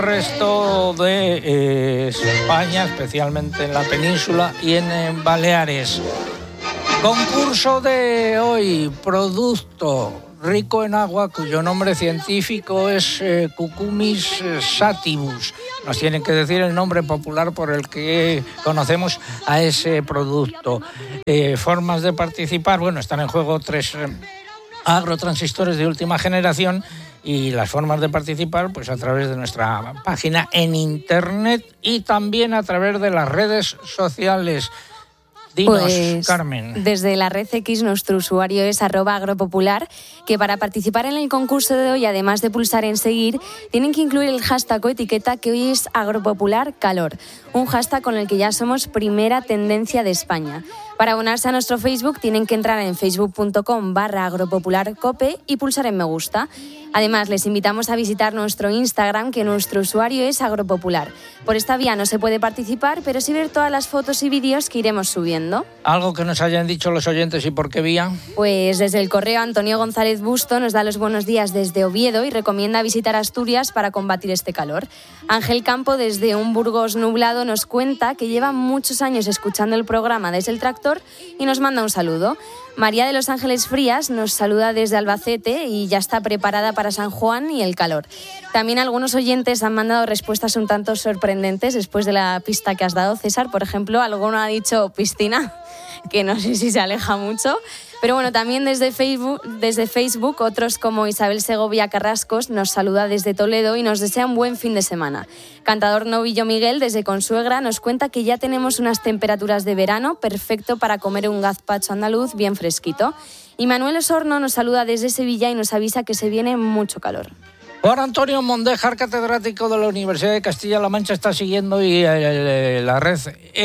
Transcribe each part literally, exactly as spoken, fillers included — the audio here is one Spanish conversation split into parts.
resto de eh, España, especialmente en la península y en, en Baleares. Concurso de hoy, producto rico en agua cuyo nombre científico es eh, Cucumis sativus. Nos tienen que decir el nombre popular por el que conocemos a ese producto. Eh, formas de participar, bueno, están en juego tres eh, agrotransistores de última generación. Y las formas de participar, pues a través de nuestra página en internet y también a través de las redes sociales. Dinos, pues, Carmen. Desde la red X, nuestro usuario es arroba agropopular, que para participar en el concurso de hoy, además de pulsar en seguir, tienen que incluir el hashtag o etiqueta que hoy es agropopularcalor, un hashtag con el que ya somos primera tendencia de España. Para abonarse a nuestro Facebook tienen que entrar en facebook.com barra agropopularcope y pulsar en me gusta. Además, les invitamos a visitar nuestro Instagram, que nuestro usuario es agropopular. Por esta vía no se puede participar, pero sí ver todas las fotos y vídeos que iremos subiendo. ¿Algo que nos hayan dicho los oyentes y por qué vía? Pues desde el correo Antonio González Busto nos da los buenos días desde Oviedo y recomienda visitar Asturias para combatir este calor. Ángel Campo, desde un Burgos nublado, nos cuenta que lleva muchos años escuchando el programa desde el tractor y nos manda un saludo. María de Los Ángeles Frías nos saluda desde Albacete y ya está preparada para San Juan y el calor. También algunos oyentes han mandado respuestas un tanto sorprendentes después de la pista que has dado, César. Por ejemplo, alguno ha dicho piscina, que no sé si se aleja mucho. Pero bueno, también desde Facebook, desde Facebook, otros como Isabel Segovia Carrascos nos saluda desde Toledo y nos desea un buen fin de semana. Cantador Novillo Miguel, desde Consuegra, nos cuenta que ya tenemos unas temperaturas de verano, perfecto para comer un gazpacho andaluz bien fresquito. Y Manuel Osorno nos saluda desde Sevilla y nos avisa que se viene mucho calor. Juan Antonio Mondejar, catedrático de la Universidad de Castilla-La Mancha, está siguiendo y el, el, la red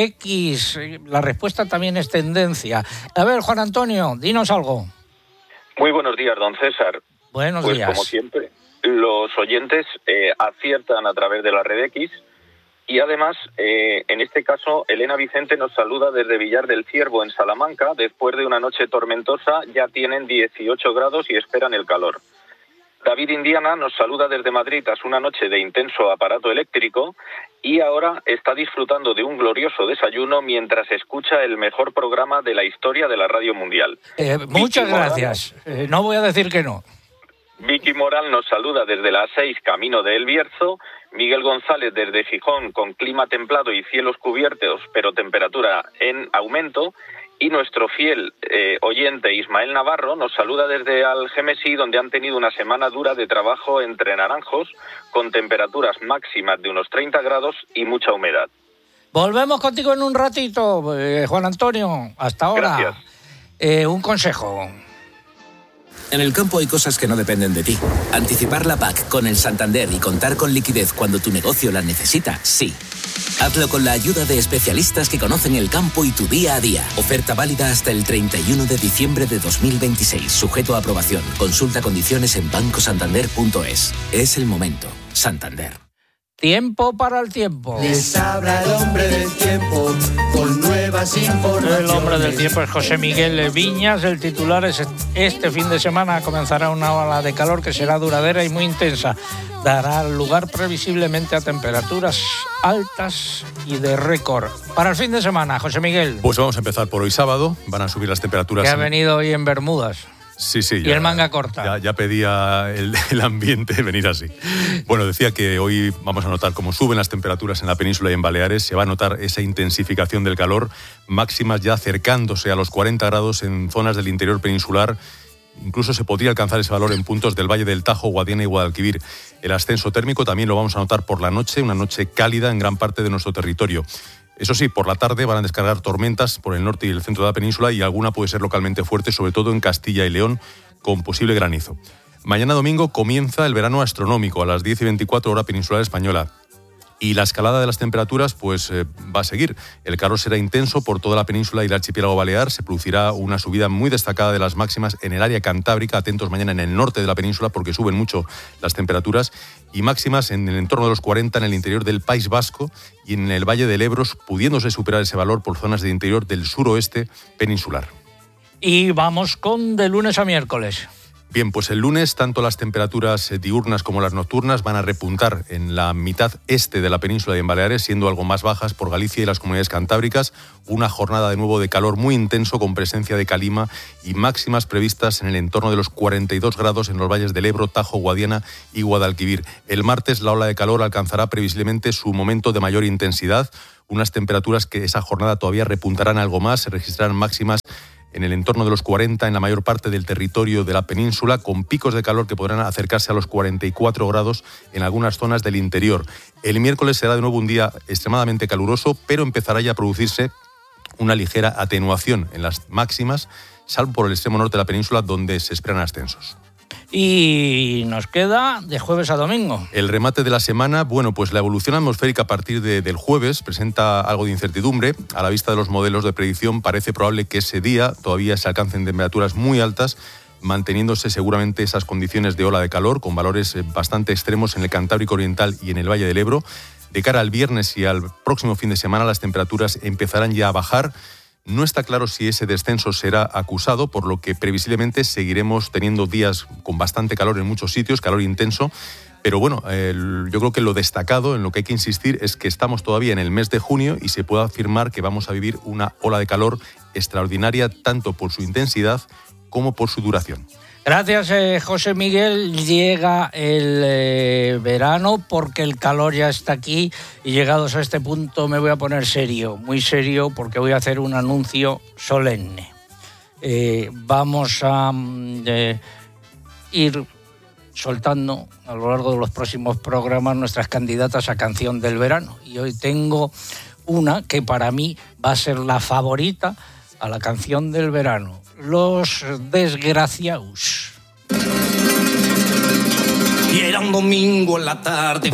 X. La respuesta también es tendencia. A ver, Juan Antonio, dinos algo. Muy buenos días, don César. Buenos pues, días. Como siempre, los oyentes eh, aciertan a través de la red X y además, eh, en este caso, Elena Vicente nos saluda desde Villar del Ciervo, en Salamanca. Después de una noche tormentosa, ya tienen dieciocho grados y esperan el calor. David Indiana nos saluda desde Madrid tras una noche de intenso aparato eléctrico y ahora está disfrutando de un glorioso desayuno mientras escucha el mejor programa de la historia de la radio mundial. Eh, muchas Vicky gracias. Moral, eh, no voy a decir que no. Vicky Moral nos saluda desde la A seis, camino de El Bierzo. Miguel González desde Gijón, con clima templado y cielos cubiertos, pero temperatura en aumento. Y nuestro fiel eh, oyente Ismael Navarro nos saluda desde Algemesí, donde han tenido una semana dura de trabajo entre naranjos, con temperaturas máximas de unos treinta grados y mucha humedad. Volvemos contigo en un ratito, eh, Juan Antonio. Hasta ahora. Gracias. Eh, un consejo. En el campo hay cosas que no dependen de ti. Anticipar la P A C con el Santander y contar con liquidez cuando tu negocio la necesita, sí. Hazlo con la ayuda de especialistas que conocen el campo y tu día a día. Oferta válida hasta el treinta y uno de diciembre de dos mil veintiséis. Sujeto a aprobación. Consulta condiciones en banco santander punto es. Es el momento. Santander. Tiempo para el tiempo. Les habla el hombre del tiempo con nuevas informaciones. El hombre del tiempo es José Miguel Viñas. El titular es: este fin de semana comenzará una ola de calor que será duradera y muy intensa. Dará lugar previsiblemente a temperaturas altas y de récord. Para el fin de semana, José Miguel. Pues vamos a empezar por hoy sábado. Van a subir las temperaturas. Que ha venido hoy en Bermudas. Sí, sí. Y ya, el manga corta. Ya, ya pedía el, el ambiente venir así. Bueno, decía que hoy vamos a notar cómo suben las temperaturas en la península y en Baleares. Se va a notar esa intensificación del calor, máximas ya acercándose a los cuarenta grados en zonas del interior peninsular. Incluso se podría alcanzar ese valor en puntos del Valle del Tajo, Guadiana y Guadalquivir. El ascenso térmico también lo vamos a notar por la noche, una noche cálida en gran parte de nuestro territorio. Eso sí, por la tarde van a descargar tormentas por el norte y el centro de la península y alguna puede ser localmente fuerte, sobre todo en Castilla y León, con posible granizo. Mañana domingo comienza el verano astronómico a las diez y veinticuatro hora peninsular española. Y la escalada de las temperaturas pues eh, va a seguir. El calor será intenso por toda la península y el archipiélago balear. Se producirá una subida muy destacada de las máximas en el área cantábrica. Atentos mañana en el norte de la península porque suben mucho las temperaturas. Y máximas en el entorno de los cuarenta en el interior del País Vasco y en el Valle del Ebro, pudiéndose superar ese valor por zonas del interior del suroeste peninsular. Y vamos con de lunes a miércoles. Bien, pues el lunes tanto las temperaturas diurnas como las nocturnas van a repuntar en la mitad este de la península y en Baleares, siendo algo más bajas por Galicia y las comunidades cantábricas. Una jornada de nuevo de calor muy intenso con presencia de calima y máximas previstas en el entorno de los cuarenta y dos grados en los valles del Ebro, Tajo, Guadiana y Guadalquivir. El martes la ola de calor alcanzará previsiblemente su momento de mayor intensidad. Unas temperaturas que esa jornada todavía repuntarán algo más, se registrarán máximas en el entorno de los cuarenta en la mayor parte del territorio de la península, con picos de calor que podrán acercarse a los cuarenta y cuatro grados en algunas zonas del interior. El miércoles será de nuevo un día extremadamente caluroso, pero empezará ya a producirse una ligera atenuación en las máximas, salvo por el extremo norte de la península, donde se esperan ascensos. Y nos queda de jueves a domingo. El remate de la semana, bueno, pues la evolución atmosférica a partir de, del jueves presenta algo de incertidumbre. A la vista de los modelos de predicción parece probable que ese día todavía se alcancen temperaturas muy altas, manteniéndose seguramente esas condiciones de ola de calor con valores bastante extremos en el Cantábrico Oriental y en el Valle del Ebro. De cara al viernes y al próximo fin de semana las temperaturas empezarán ya a bajar. No está claro si ese descenso será acusado, por lo que previsiblemente seguiremos teniendo días con bastante calor en muchos sitios, calor intenso. Pero bueno, el, yo creo que lo destacado, en lo que hay que insistir, es que estamos todavía en el mes de junio y se puede afirmar que vamos a vivir una ola de calor extraordinaria, tanto por su intensidad como por su duración. Gracias, eh, José Miguel. Llega el eh, verano porque el calor ya está aquí y llegados a este punto me voy a poner serio, muy serio, porque voy a hacer un anuncio solemne. Eh, vamos a eh, ir soltando a lo largo de los próximos programas nuestras candidatas a canción del verano. Y hoy tengo una que para mí va a ser la favorita a la canción del verano. Los Desgraciaus. Y era un domingo en la tarde,